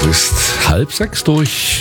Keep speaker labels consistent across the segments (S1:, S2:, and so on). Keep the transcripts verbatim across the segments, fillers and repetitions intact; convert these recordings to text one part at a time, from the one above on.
S1: ist halb sechs durch.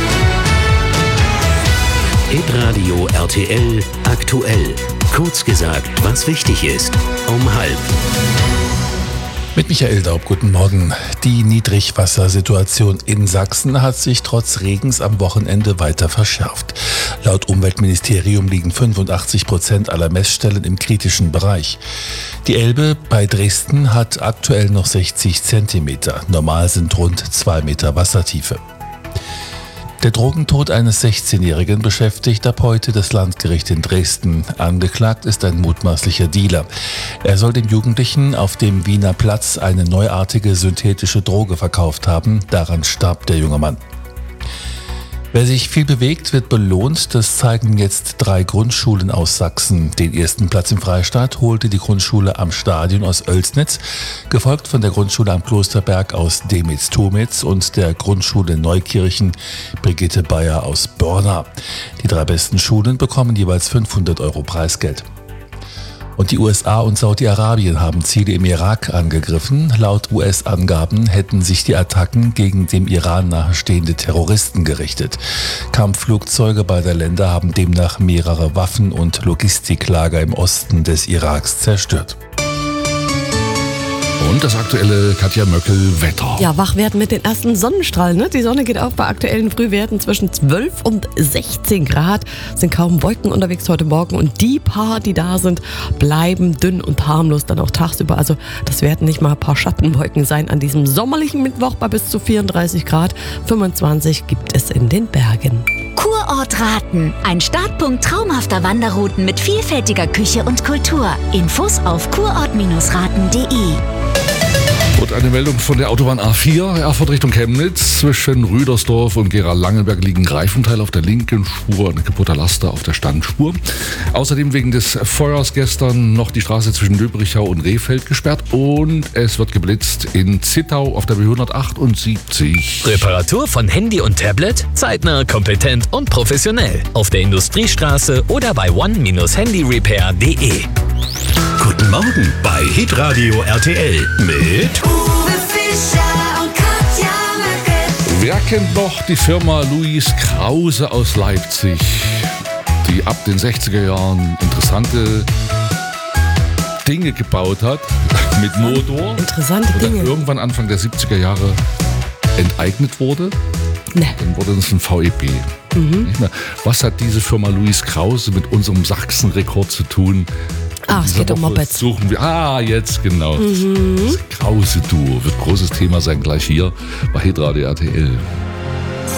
S2: Hitradio R T L aktuell. Kurz gesagt, was wichtig ist. Um halb.
S3: Mit Michael Daub, guten Morgen. Die Niedrigwassersituation in Sachsen hat sich trotz Regens am Wochenende weiter verschärft. Laut Umweltministerium liegen fünfundachtzig Prozent aller Messstellen im kritischen Bereich. Die Elbe bei Dresden hat aktuell noch sechzig Zentimeter. Normal sind rund zwei Meter Wassertiefe. Der Drogentod eines sechzehnjährigen beschäftigt ab heute das Landgericht in Dresden. Angeklagt ist ein mutmaßlicher Dealer. Er soll dem Jugendlichen auf dem Wiener Platz eine neuartige synthetische Droge verkauft haben. Daran starb der junge Mann. Wer sich viel bewegt, wird belohnt. Das zeigen jetzt drei Grundschulen aus Sachsen. Den ersten Platz im Freistaat holte die Grundschule am Stadion aus Oelsnitz, gefolgt von der Grundschule am Klosterberg aus Demitz-Tomitz und der Grundschule Neukirchen Brigitte Bayer aus Börna. Die drei besten Schulen bekommen jeweils fünfhundert Euro Preisgeld. Und die U S A und Saudi-Arabien haben Ziele im Irak angegriffen. Laut U S-Angaben hätten sich die Attacken gegen dem Iran nahestehende Terroristen gerichtet. Kampfflugzeuge beider Länder haben demnach mehrere Waffen- und Logistiklager im Osten des Iraks zerstört.
S1: Und das aktuelle Katja Möckel-Wetter.
S4: Ja, wach werden mit den ersten Sonnenstrahlen. Ne? Die Sonne geht auf bei aktuellen Frühwerten zwischen zwölf und sechzehn Grad. Es sind kaum Wolken unterwegs heute Morgen. Und die paar, die da sind, bleiben dünn und harmlos dann auch tagsüber. Also das werden nicht mal ein paar Schattenwolken sein an diesem sommerlichen Mittwoch bei bis zu vierunddreißig Grad. fünfundzwanzig gibt es in den Bergen.
S5: Kurort Raten. Ein Startpunkt traumhafter Wanderrouten mit vielfältiger Küche und Kultur. Infos auf kurort Raten punkt de.
S1: Und eine Meldung von der Autobahn A vier, Erfurt Richtung Chemnitz. Zwischen Rüdersdorf und Gera-Langenberg liegen Reifenteile auf der linken Spur, eine kaputte Laster auf der Standspur. Außerdem wegen des Feuers gestern noch die Straße zwischen Löbrichau und Rehfeld gesperrt und es wird geblitzt in Zittau auf der B hundertachtundsiebzig.
S6: Reparatur von Handy und Tablet? Zeitnah, kompetent und professionell. Auf der Industriestraße oder bei one dash handy repair punkt de.
S2: Guten Morgen bei Hitradio R T L mit
S7: Uwe Fischer und Katja Möckel.
S1: Wer kennt noch die Firma Louis Krause aus Leipzig, die ab den sechziger Jahren interessante Dinge gebaut hat mit Motor
S4: Interessante
S1: und dann
S4: Dinge.
S1: irgendwann Anfang der siebziger Jahre enteignet wurde?
S4: Ne.
S1: Dann wurde das ein V E B.
S4: Mhm.
S1: Nicht mehr. Was hat diese Firma Louis Krause mit unserem Sachsenrekord zu tun?
S4: Ah, es
S1: Diese
S4: geht um
S1: Woche
S4: Mopeds.
S1: Suchen wir. Ah, jetzt genau.
S4: Mhm.
S1: Das Krause-Duo wird großes Thema sein gleich hier bei Hitradio R T L.